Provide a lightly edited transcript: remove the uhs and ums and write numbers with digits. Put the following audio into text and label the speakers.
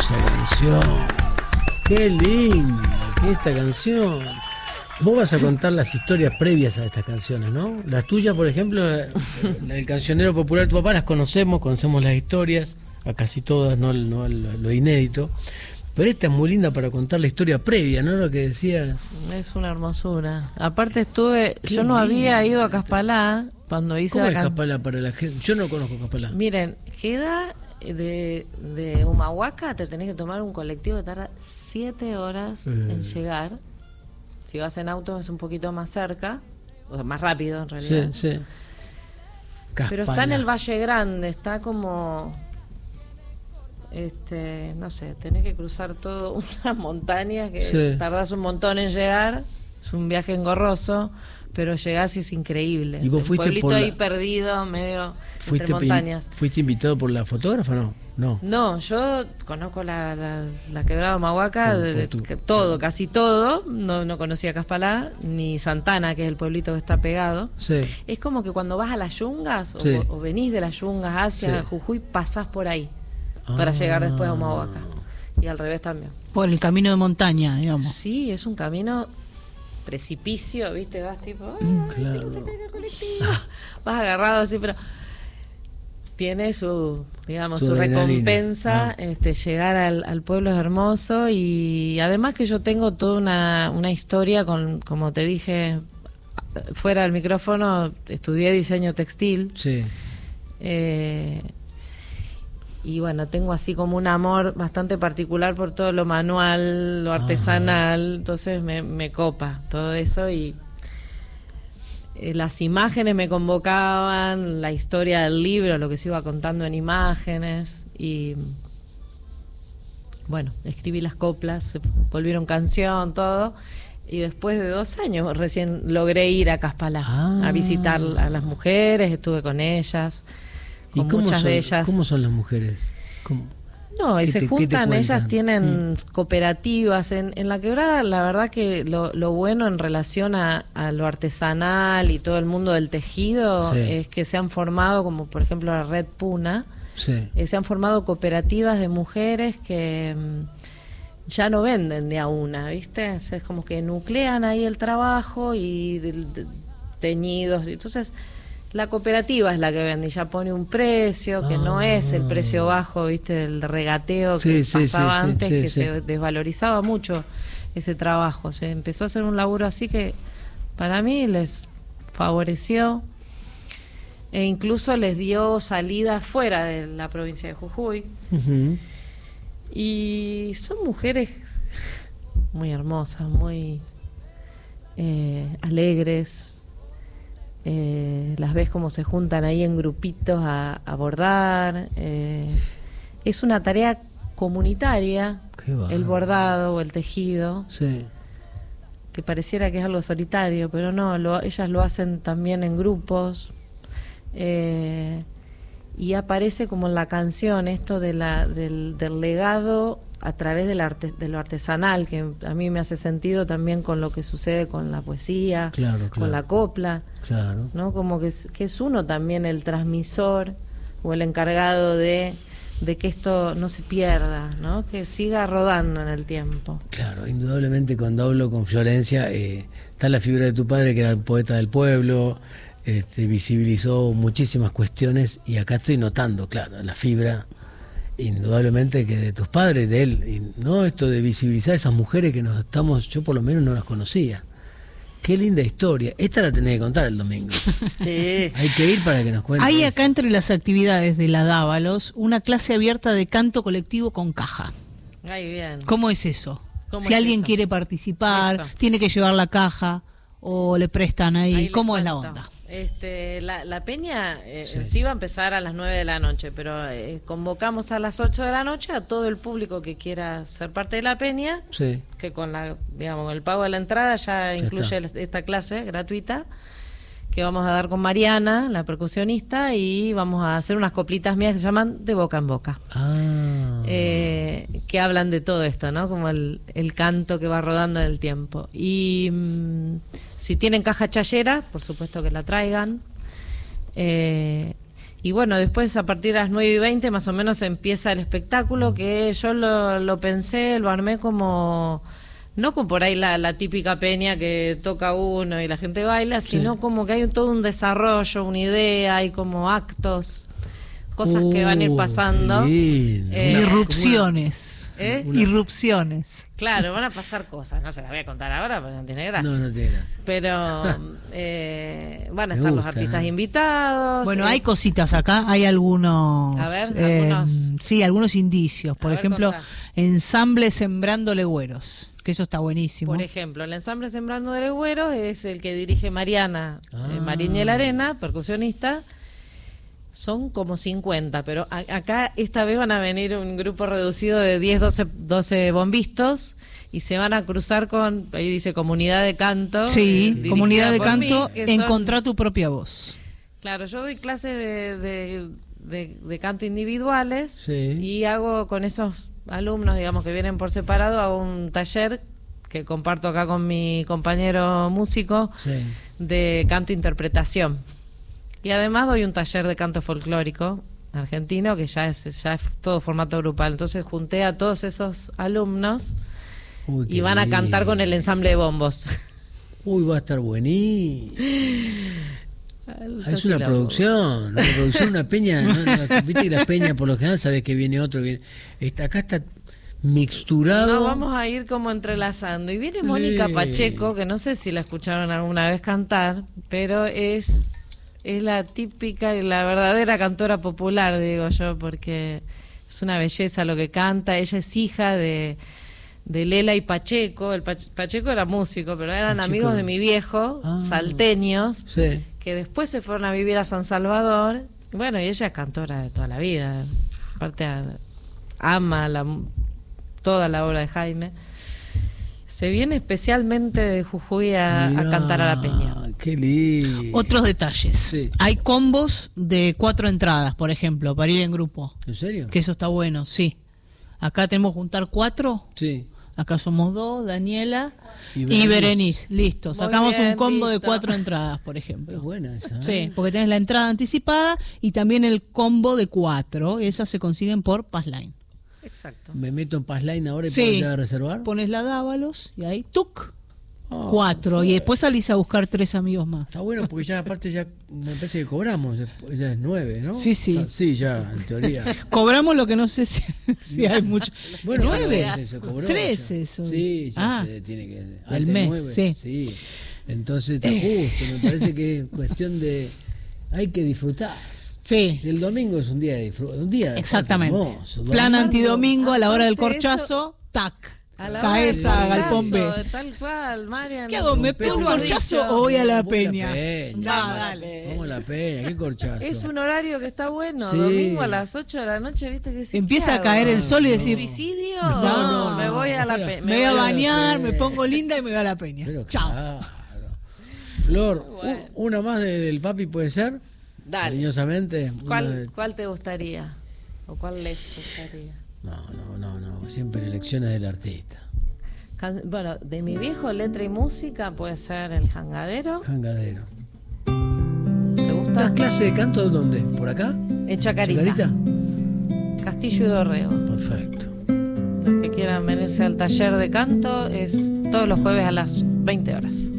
Speaker 1: hermosa canción. Qué linda que esta canción. Vos vas a contar las historias previas a estas canciones, ¿no? Las tuyas, por ejemplo, la del cancionero popular de tu papá, las conocemos las historias, a casi todas, no lo inédito. Pero esta es muy linda para contar la historia previa, ¿no? Lo que decía.
Speaker 2: Es una hermosura. Aparte yo no
Speaker 1: lindo.
Speaker 2: había ido a Caspalá cuando hice
Speaker 1: ¿Cómo es Caspalá para la gente? Yo no conozco Caspalá.
Speaker 2: Miren, queda de Humahuaca, te tenés que tomar un colectivo que tarda 7 horas en llegar. Si vas en auto es un poquito más cerca, o sea, más rápido en realidad.
Speaker 1: Sí.
Speaker 2: Pero está en el Valle Grande, está como... no sé, tenés que cruzar todo unas montañas que tardás un montón en llegar, es un viaje engorroso, pero llegás y es increíble.
Speaker 1: ¿Y vos fuiste
Speaker 2: un pueblito ahí perdido, medio entre montañas.
Speaker 1: ¿Fuiste invitado por la fotógrafa o no?
Speaker 2: No, yo conozco la quebrada de Humahuaca, casi todo, no conocía Caspalá, ni Santana, que es el pueblito que está pegado.
Speaker 1: Sí.
Speaker 2: Es como que cuando vas a las Yungas, o venís de las Yungas hacia Jujuy, pasás por ahí. Para llegar después a Humahuaca. Y al revés también.
Speaker 3: Por el camino de montaña, digamos.
Speaker 2: Sí, es un camino precipicio, ¿viste? Vas tipo...
Speaker 1: claro.
Speaker 2: Vas agarrado así, pero... Tiene su recompensa. Llegar al pueblo es hermoso. Y además que yo tengo toda una historia como te dije, fuera del micrófono, estudié diseño textil.
Speaker 1: Sí.
Speaker 2: Y bueno, tengo así como un amor bastante particular por todo lo manual, lo artesanal, entonces me copa todo eso. Y las imágenes me convocaban, la historia del libro, lo que se iba contando en imágenes. Y bueno, escribí las coplas, se volvieron canción, todo. Y después de 2 años recién logré ir a Caspalá a visitar a las mujeres, estuve con ellas.
Speaker 1: ¿Y
Speaker 2: muchas de ellas.
Speaker 1: ¿Cómo son las mujeres?
Speaker 2: No, y se juntan, ellas tienen cooperativas. En la quebrada, la verdad que lo bueno en relación a lo artesanal y todo el mundo del tejido es que se han formado, como por ejemplo la Red Puna, se han formado cooperativas de mujeres que ya no venden de a una, ¿viste? Es como que nuclean ahí el trabajo y teñidos, entonces... La cooperativa es la que vende y ya pone un precio que no es el precio bajo, ¿viste? Del regateo que pasaba antes, se desvalorizaba mucho ese trabajo. Se empezó a hacer un laburo así que para mí les favoreció e incluso les dio salida fuera de la provincia de Jujuy. Uh-huh. Y son mujeres muy hermosas, muy alegres. Las ves como se juntan ahí en grupitos a bordar. Es una tarea comunitaria, el bordado o el tejido, que pareciera que es algo solitario, pero no, ellas lo hacen también en grupos. Y aparece como en la canción esto del legado a través de lo artesanal, que a mí me hace sentido también con lo que sucede con la poesía, con la copla, ¿no? Como que es uno también el transmisor o el encargado de que esto no se pierda, ¿no? Que siga rodando en el tiempo.
Speaker 1: Claro, indudablemente cuando hablo con Florencia, está la figura de tu padre, que era el poeta del pueblo, visibilizó muchísimas cuestiones, y acá estoy notando, claro, la fibra indudablemente que de tus padres, de él, y no esto de visibilizar esas mujeres que yo por lo menos no las conocía. Qué linda historia. Esta la tenés que contar el domingo.
Speaker 2: Sí.
Speaker 1: Hay que ir para que nos cuentes.
Speaker 3: Hay acá entre las actividades de la Dávalos una clase abierta de canto colectivo con caja.
Speaker 2: Ay, bien.
Speaker 3: ¿Cómo es eso? Si alguien quiere participar, tiene que llevar la caja o le prestan ahí. ¿Cómo es la onda?
Speaker 2: La peña sí va a empezar a las 9 de la noche, pero convocamos a las 8 de la noche a todo el público que quiera ser parte de la peña, que con el pago de la entrada ya incluye esta clase gratuita que vamos a dar con Mariana, la percusionista, y vamos a hacer unas coplitas mías que se llaman De Boca en Boca, que hablan de todo esto, ¿no? Como el canto que va rodando en el tiempo. Y si tienen caja chayera, por supuesto que la traigan. Y bueno, después a partir de las 9:20 más o menos empieza el espectáculo, que yo lo pensé, lo armé como, no como por ahí la típica peña que toca uno y la gente baila, sino como que hay todo un desarrollo, una idea, hay como actos, cosas que van a ir pasando.
Speaker 3: Irrupciones. Irrupciones.
Speaker 2: Claro, van a pasar cosas, no se las voy a contar ahora porque no tiene gracia.
Speaker 1: No tiene gracia.
Speaker 2: Pero van a estar los artistas invitados.
Speaker 3: Bueno, hay cositas acá, hay algunos...
Speaker 2: A ver,
Speaker 3: algunos indicios. Por ejemplo,
Speaker 2: contá.
Speaker 3: Ensamble Sembrando Legüeros, que eso está buenísimo.
Speaker 2: Por ejemplo, el Ensamble Sembrando Legüeros es el que dirige Mariana Mariñel Arena, percusionista. Son como 50, pero acá esta vez van a venir un grupo reducido de 10, 12 bombistas y se van a cruzar con, ahí dice, comunidad de canto.
Speaker 3: Sí, comunidad de canto, encontrar tu propia voz.
Speaker 2: Claro, yo doy clases de canto individuales y hago con esos alumnos, digamos, que vienen por separado, hago un taller que comparto acá con mi compañero músico de canto-interpretación. Y además doy un taller de canto folclórico argentino, que ya es todo formato grupal. Entonces junté a todos esos alumnos y van a cantar con el ensamble de bombos.
Speaker 1: Uy, va a estar buenísimo. Es una producción, una peña. Viste que las peñas por lo general sabes que viene otro. Acá está mixturado.
Speaker 2: No, vamos a ir como entrelazando. Y viene Mónica Pacheco, que no sé si la escucharon alguna vez cantar, pero es la típica y la verdadera cantora popular, digo yo, porque es una belleza lo que canta. Ella es hija de Lela y Pacheco. Pacheco era músico, pero eran amigos de mi viejo, salteños, que después se fueron a vivir a San Salvador. Bueno, y ella es cantora de toda la vida. Aparte ama toda la obra de Jaime. Se viene especialmente de Jujuy a cantar a la peña.
Speaker 1: Qué lindo.
Speaker 3: Otros detalles. Hay combos de 4 entradas, por ejemplo, para ir en grupo.
Speaker 1: ¿En serio?
Speaker 3: Que eso está bueno, sí. Acá tenemos que juntar 4.
Speaker 1: Sí.
Speaker 3: Acá somos 2, Daniela y Berenice. Listo. Sacamos un combo de 4 entradas, por ejemplo.
Speaker 1: Es buena esa.
Speaker 3: Sí, porque tenés la entrada anticipada y también el combo de 4. Esas se consiguen por Passline.
Speaker 2: Exacto.
Speaker 1: Me meto en Passline ahora y puedo ya reservar.
Speaker 3: Pones la Dávalos y ahí, ¡tuc! 4. Y después salís a buscar 3 amigos más.
Speaker 1: Está bueno porque ya aparte ya me parece que cobramos. Ya es 9, ¿no?
Speaker 3: Sí.
Speaker 1: Sí, ya, en teoría.
Speaker 3: Cobramos lo que no sé si hay mucho.
Speaker 1: Bueno,
Speaker 3: 9.
Speaker 1: Se cobró.
Speaker 3: 3 eso.
Speaker 1: Sí, ya se tiene que...
Speaker 3: Del mes,
Speaker 1: 9, sí. Entonces está justo. Me parece que es cuestión de... Hay que disfrutar.
Speaker 3: Sí.
Speaker 1: El domingo es un día de disfrutar. Un día
Speaker 3: exactamente.
Speaker 1: Hermoso.
Speaker 3: Plan antidomingo a la hora del corchazo, tac. Caes a Galpón B.
Speaker 2: Tal cual, Marian.
Speaker 3: ¿Qué hago? ¿Me pego un corchazo o voy a la peña?
Speaker 1: Dale. Vamos a la peña, ¿qué corchazo?
Speaker 2: Es un horario que está bueno. Domingo a las 8 de la noche, ¿viste? Que
Speaker 3: empieza a caer el sol y decir...
Speaker 2: ¿Suicidio? No, me voy a la peña.
Speaker 3: Me voy a bañar, me pongo linda y me voy a la peña. Chao.
Speaker 1: Claro. Flor, una más del papi puede ser.
Speaker 2: Dale.
Speaker 1: Cariñosamente.
Speaker 2: ¿Cuál te gustaría? ¿O cuál les gustaría?
Speaker 1: No. Siempre elecciones del artista.
Speaker 2: Bueno, de mi viejo, letra y música, puede ser El Jangadero. ¿Te gusta?
Speaker 1: ¿Das clase de canto dónde? ¿Por acá?
Speaker 2: En Chacarita. Castillo y Dorrego.
Speaker 1: Perfecto.
Speaker 2: Los que quieran venirse al taller de canto es todos los jueves a las 20 horas.